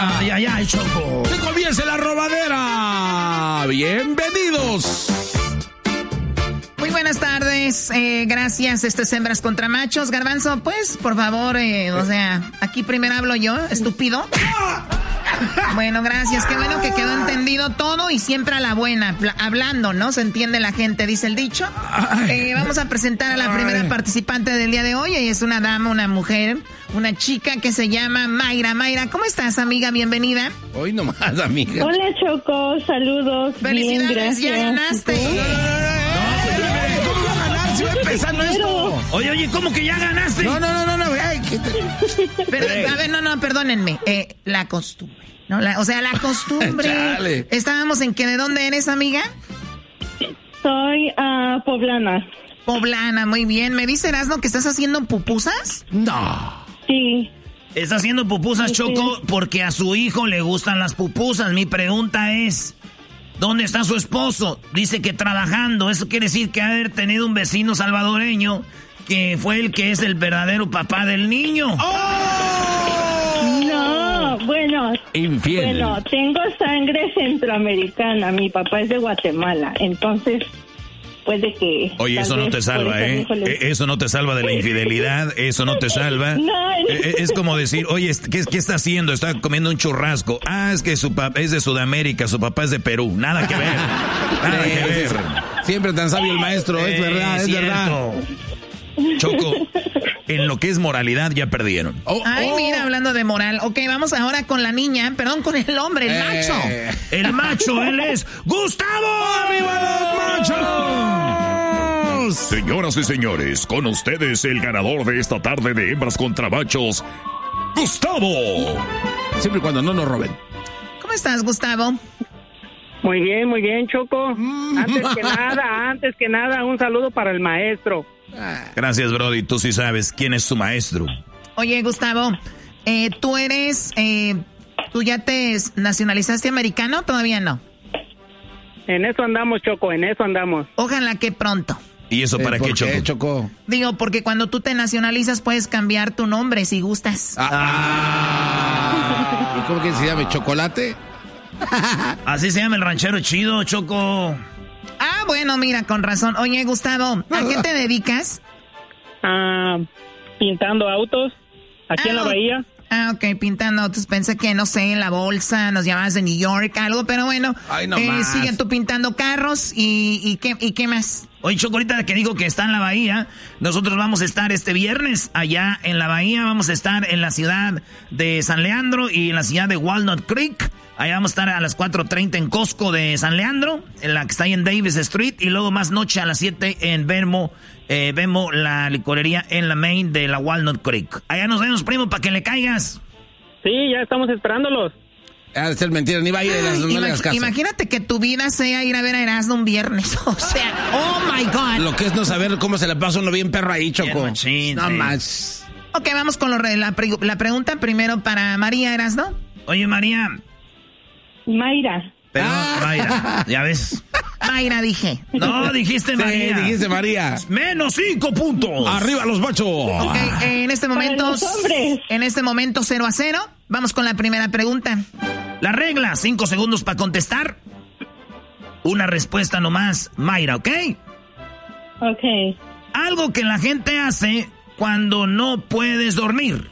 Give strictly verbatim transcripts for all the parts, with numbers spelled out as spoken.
Ay, ay, ay, Choco. ¡Que comience la robadera! ¡Bienvenidos! Muy buenas tardes, eh, gracias. Esto es Hembras contra Machos. Garbanzo, pues, por favor, eh, o sea, aquí primero hablo yo, estúpido. Bueno, gracias. Qué bueno que quedó entendido todo y siempre a la buena, hablando, ¿no? Se entiende la gente, dice el dicho. Eh, vamos a presentar a la primera participante del día de hoy. Ella es una dama, una mujer, una chica que se llama Mayra. Mayra, ¿cómo estás, amiga? Bienvenida. Hoy nomás, amiga. Hola, Choco. Saludos. Felicidades, bien, ya ganaste. ¿Cómo va a ganar si va empezando esto? Oye, oye, ¿cómo que ya ganaste? No, no, no, no, no. Ay, que te... Perdón, a ver, no, no, perdónenme. Eh, la costumbre. No, la, o sea, la costumbre. Estábamos en que, ¿de dónde eres, amiga? Soy uh, poblana. Poblana, muy bien. ¿Me dice Erasmo que estás haciendo pupusas? No. Sí. Está haciendo pupusas, Sí, Choco, sí. porque a su hijo le gustan las pupusas. Mi pregunta es, ¿dónde está su esposo? Dice que trabajando. Eso quiere decir que ha de haber tenido un vecino salvadoreño que fue el que es el verdadero papá del niño. No, bueno. Infiel. Bueno, tengo sangre centroamericana. Mi papá es de Guatemala. Entonces, puede que... Oye, tal eso no vez te por salva, eso ¿eh? dijo le- Eh, Eso no te salva de la infidelidad, eso no te salva. No, Eh, eh, Es como decir, oye, ¿qué, qué está haciendo? Está comiendo un churrasco. Ah, es que su papá es de Sudamérica, su papá es de Perú. Nada que ver. Nada que ver. Siempre tan sabio el maestro, es Eh, verdad, es cierto. verdad. Choco, en lo que es moralidad ya perdieron. Oh, Ay, oh. mira, hablando de moral. Ok, vamos ahora con la niña, perdón, con el hombre, el Eh. macho. El macho, él es Gustavo. ¡Arriba los machos! Señoras y señores, con ustedes el ganador de esta tarde de Hembras contra Machos, Gustavo. Siempre y cuando no nos roben. ¿Cómo estás, Gustavo? Muy bien, muy bien, Choco. Antes que nada, antes que nada, un saludo para el maestro. Gracias, Brody. Tú sí sabes quién es su maestro. Oye, Gustavo, eh, tú eres, eh, ¿tú ya te nacionalizaste americano o todavía no? En eso andamos, Choco, en eso andamos. Ojalá que pronto. ¿Y eso para Eh, ¿por qué, Choco? Choco? Digo, porque cuando tú te nacionalizas puedes cambiar tu nombre si gustas. Ah. ¿Y cómo que se llama? ¿Chocolate? Así se llama el ranchero chido, Choco. Ah, bueno, mira, con razón. Oye, Gustavo, ¿a qué te dedicas? Ah, pintando autos aquí en la Ah, bahía. Ah, ok, pintando autos. Pensé que, no sé, en la bolsa, nos llamabas de New York, algo, pero bueno. Ay, no eh, más. Sigue tú pintando carros y, y, ¿qué, y qué más? Oye, Choco, ahorita que digo que está en la bahía, nosotros vamos a estar este viernes allá en la bahía. Vamos a estar en la ciudad de San Leandro y en la ciudad de Walnut Creek. Allá vamos a estar a las cuatro treinta en Costco de San Leandro, en la que está ahí en Davis Street. Y luego más noche a las siete en Vermo, eh, Vemo, la licorería en la main de la Walnut Creek. Allá nos vemos, primo, para que le caigas. Sí, ya estamos esperándolos. Ha de ser mentira, ni vaya de las no le Imag- hagas caso. Imagínate que tu vida sea ir a ver a Erasmo un viernes. O sea, oh my God. Lo que es no saber cómo se le pasa uno bien perro ahí, Choco. Bien machín, no sí. más. Ok, vamos con lo re- la, pre- la pregunta primero para María, Erasmo. Oye, María. Mayra. Pero, Ah. Mayra, ya ves. Mayra, dije. No, dijiste Sí, María. dijiste María. Menos cinco puntos. Arriba los machos. Ok, eh, en este momento. los hombres. En este momento, cero a cero. Vamos con la primera pregunta. La regla, cinco segundos para contestar. Una respuesta nomás, Mayra, ¿ok? Ok. Algo que la gente hace cuando no puedes dormir.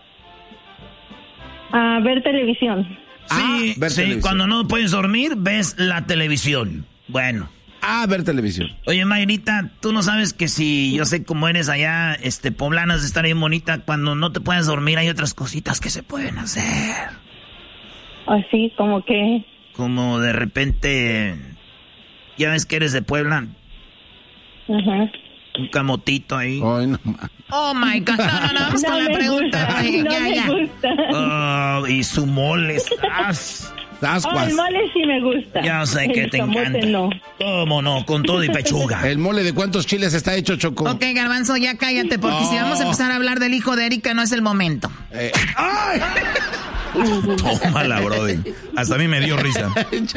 A ver televisión. Sí, Ah, ver sí, televisión. cuando no puedes dormir, ves la televisión. Bueno. Ah, ver televisión. Oye, Mayrita, tú no sabes que si yo sé cómo eres allá, este, poblanas de estar bien bonita, cuando no te puedes dormir hay otras cositas que se pueden hacer. Así como que... Como de repente, ya ves que eres de Puebla, Ajá. un camotito ahí. Ay, no más. Oh my God. No, no, no. Vamos No con la me pregunta. gusta, Ay, no ya, me ya. gusta. Ah, y su mole. ¡Sas! Oh, Ascuas. el mole sí me gusta. Ya sé que El te camote encanta. no. ¿Cómo no? Con todo y pechuga. ¿El mole de cuántos chiles está hecho, Choco? Ok, Garbanzo, ya cállate, porque si Oh. vamos a empezar a hablar del hijo de Erika, no es el momento. Eh, ¡Ay! Tómala, brody. Hasta a mí me dio risa.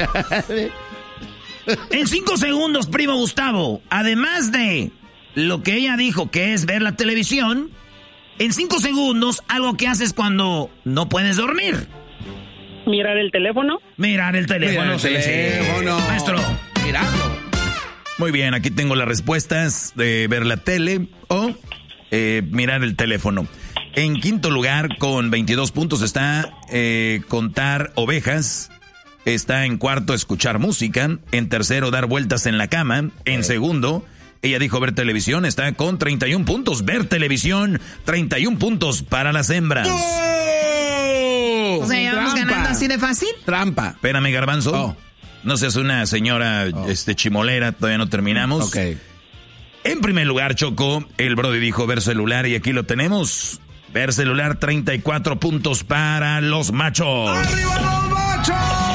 En cinco segundos, primo Gustavo, además de lo que ella dijo que es ver la televisión, en cinco segundos, algo que haces cuando no puedes dormir. mirar el teléfono. Mirar el teléfono, Mirar el sí, teléfono. sí. Maestro. Mirarlo. Muy bien, aquí tengo las respuestas de ver la tele o eh, mirar el teléfono. En quinto lugar, con veintidós puntos, está eh, contar ovejas. Está en cuarto, escuchar música. En tercero, dar vueltas en la cama. En segundo, ella dijo ver televisión. Está con treinta y un puntos. Ver televisión, treinta y un puntos para las hembras. O sea, ya vamos ganando así de fácil. Trampa. Espérame, Garbanzo. Oh. No seas una señora Oh. este, chimolera, todavía no terminamos. Ok. En primer lugar, Choco, el Brody dijo ver celular y aquí lo tenemos. Ver celular, treinta y cuatro puntos para los machos. ¡Arriba los machos!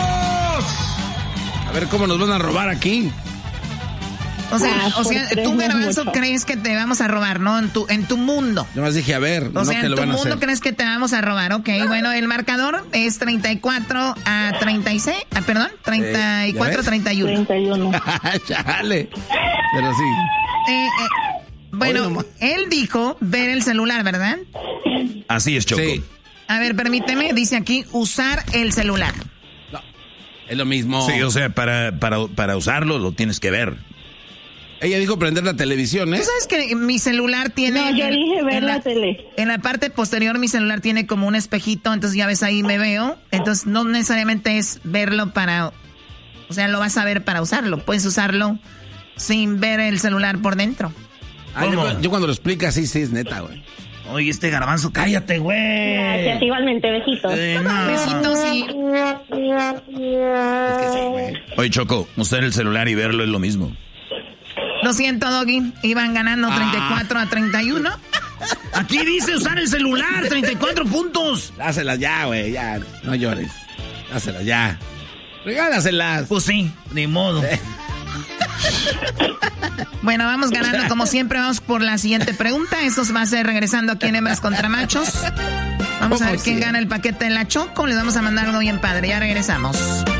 A ver cómo nos van a robar aquí. O sea, Ah, o sea, por tú, tres Garbanzo, mucho. crees que te vamos a robar, ¿no? En tu, en tu mundo. Yo más dije, a ver, O no sea, que en lo tu van a mundo hacer. crees que te vamos a robar, ok. Bueno, el marcador es treinta y cuatro a treinta y seis, ah, perdón, treinta y cuatro a treinta y uno. treinta y uno. Chale. Pero sí. Eh, eh, Oye, bueno, nomás. él dijo ver el celular, ¿verdad? Así es, Choco. Sí. A ver, permíteme, dice aquí usar el celular. No, es lo mismo. Sí, o sea, para, para, para usarlo lo tienes que ver. Ella dijo prender la televisión, ¿eh? ¿Tú sabes que mi celular tiene... No, yo en- dije ver en la tele. En la parte posterior mi celular tiene como un espejito, entonces ya ves ahí me veo. Entonces no necesariamente es verlo para... O sea, lo vas a ver para usarlo. Puedes usarlo sin ver el celular por dentro. Ah, yo, ¿Cómo? yo cuando lo explica, sí, sí, es neta, güey. Oye, este Garbanzo, cállate, güey. Gracias, igualmente, besitos. Eh, no. Besitos y... Es que sí, güey. Oye, Choco, usar el celular y verlo es lo mismo. Lo siento, Doggy. Iban ganando treinta y cuatro a treinta y uno. Aquí dice usar el celular, treinta y cuatro puntos. Dáselas ya, güey, ya. No llores. Dáselas ya. Regálaselas. Pues sí, ni modo. Bueno, vamos ganando como siempre. Vamos por la siguiente pregunta. Esto va a ser regresando aquí en Hembras contra Machos. Vamos a ver ¿Cómo quién sí? gana el paquete de la Choco. Les vamos a mandar uno bien padre. Ya regresamos.